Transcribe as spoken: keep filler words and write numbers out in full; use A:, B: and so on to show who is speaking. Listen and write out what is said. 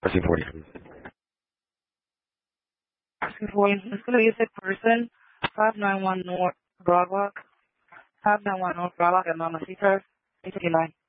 A: Pressing forty.
B: Pressing forty. It's going to be a sick person. five nine one North Broadwalk. five nine one North Broadwalk at Mama Seacrest. eight fifty-nine.